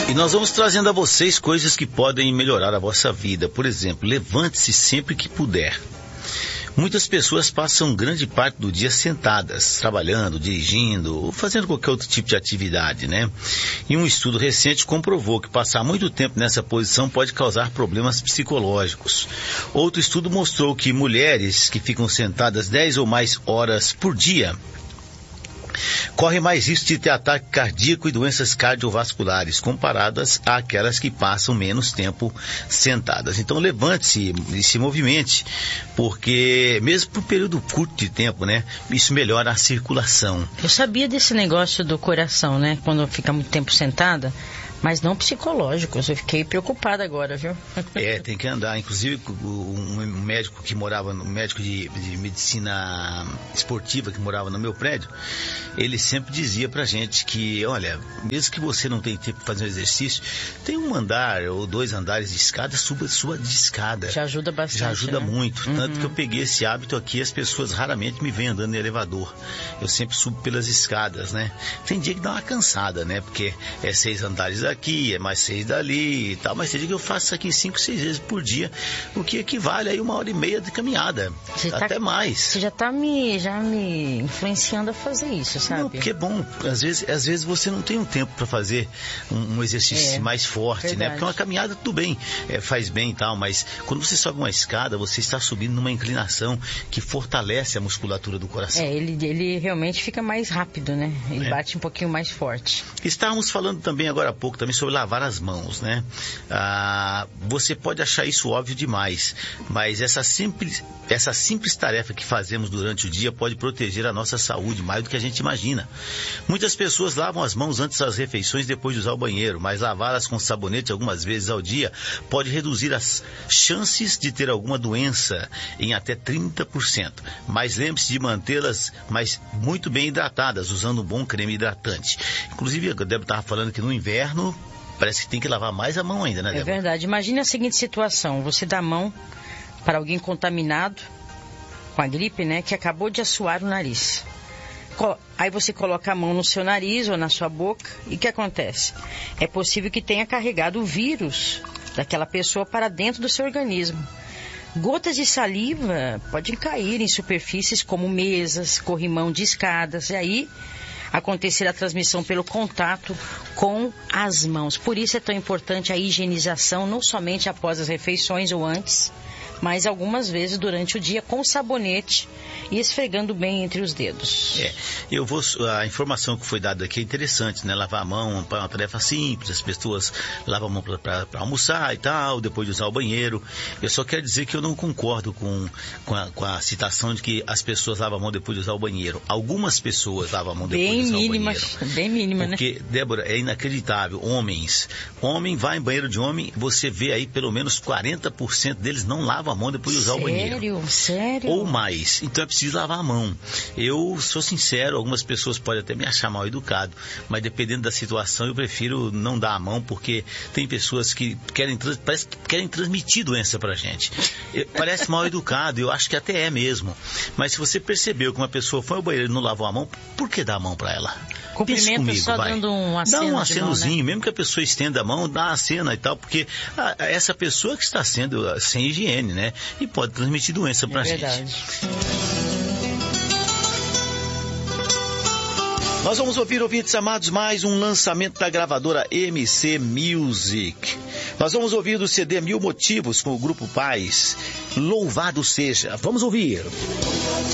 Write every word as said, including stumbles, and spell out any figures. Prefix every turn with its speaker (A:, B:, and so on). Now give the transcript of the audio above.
A: E nós vamos trazendo a vocês coisas que podem melhorar a vossa vida. Por exemplo, levante-se sempre que puder. Muitas pessoas passam grande parte do dia sentadas, trabalhando, dirigindo, ou fazendo qualquer outro tipo de atividade, né? E um estudo recente comprovou que passar muito tempo nessa posição pode causar problemas psicológicos. Outro estudo mostrou que mulheres que ficam sentadas dez ou mais horas por dia correm mais risco de ter ataque cardíaco e doenças cardiovasculares, comparadas àquelas que passam menos tempo sentadas. Então levante-se e se movimente, porque mesmo por um período curto de tempo, né, isso melhora a circulação.
B: Eu sabia desse negócio do coração, né, quando fica muito tempo sentada, mas não psicológico. Eu fiquei preocupada agora, viu?
A: É, tem que andar. Inclusive, um médico que morava, um médico de, de medicina esportiva que morava no meu prédio, ele sempre dizia pra gente que, olha, mesmo que você não tenha tempo para fazer um exercício, tem um andar ou dois andares de escada, suba, suba de escada.
B: Já ajuda bastante,
A: Já ajuda, né? Muito.
B: Uhum.
A: Tanto que eu peguei esse hábito aqui, as pessoas raramente me veem andando em elevador. Eu sempre subo pelas escadas, né? Tem dia que dá uma cansada, né? Porque é seis andares aqui, é mais seis dali e tal, mas tem dia que eu faço isso aqui cinco, seis vezes por dia, o que equivale aí uma hora e meia de caminhada, você até tá, mais.
B: Você já tá me, já me influenciando a fazer isso, sabe?
A: Não, porque é bom, às vezes, às vezes você não tem um tempo para fazer um, um exercício é, mais forte, verdade. Né? Porque uma caminhada tudo bem, é, faz bem e tal, mas quando você sobe uma escada, você está subindo numa inclinação que fortalece a musculatura do coração.
B: É, ele, ele realmente fica mais rápido, né? Ele é. bate um pouquinho mais forte.
A: Estávamos falando também agora há pouco também sobre lavar as mãos, né? Ah, você pode achar isso óbvio demais, mas essa simples, essa simples tarefa que fazemos durante o dia pode proteger a nossa saúde mais do que a gente imagina. Muitas pessoas lavam as mãos antes das refeições e depois de usar o banheiro, mas lavá-las com sabonete algumas vezes ao dia pode reduzir as chances de ter alguma doença em até trinta por cento. Mas lembre-se de mantê-las mas muito bem hidratadas, usando um bom creme hidratante. Inclusive, a Débora estava falando que no inverno parece que tem que lavar mais a mão ainda, né, Débora?
B: É verdade. Imagine a seguinte situação. Você dá a mão para alguém contaminado com a gripe, né, que acabou de assoar o nariz. Aí você coloca a mão no seu nariz ou na sua boca e o que acontece? É possível que tenha carregado o vírus daquela pessoa para dentro do seu organismo. Gotas de saliva podem cair em superfícies como mesas, corrimão de escadas, e aí acontecer a transmissão pelo contato com as mãos. Por isso é tão importante a higienização, não somente após as refeições ou antes, mas algumas vezes durante o dia com sabonete e esfregando bem entre os dedos.
A: É, eu vou, a informação que foi dada aqui é interessante, né? Lavar a mão é uma tarefa simples, as pessoas lavam a mão para almoçar e tal, depois de usar o banheiro. Eu só quero dizer que eu não concordo com, com, a, com a citação de que as pessoas lavam a mão depois de usar o banheiro. Algumas pessoas lavam a mão depois
B: bem
A: de usar
B: mínima,
A: o banheiro.
B: Bem mínima,
A: porque,
B: né?
A: Porque, Débora, é inacreditável. Homens, homem vai em banheiro de homem, você vê aí pelo menos quarenta por cento deles não lavam a mão depois de usar
B: sério?
A: o banheiro.
B: Sério? Sério?
A: Ou mais. Então é preciso lavar a mão. Eu sou sincero, algumas pessoas podem até me achar mal educado, mas dependendo da situação eu prefiro não dar a mão, porque tem pessoas que querem, parece que querem transmitir doença pra gente. Parece mal educado, eu acho que até é mesmo. Mas se você percebeu que uma pessoa foi ao banheiro e não lavou a mão, por que dar a mão pra ela?
B: Cumprimento comigo, só vai. Dando um aceno.
A: Dá um acenozinho,
B: mão, né?
A: Mesmo que a pessoa estenda a mão, dá a cena e tal, porque ah, essa pessoa que está sendo ah, sem higiene, né? E pode transmitir doença pra
B: é
A: gente.
B: Verdade.
A: Nós vamos ouvir, ouvintes amados, mais um lançamento da gravadora M C Music. Nós vamos ouvir do C D Mil Motivos com o Grupo Paz. Louvado seja. Vamos ouvir.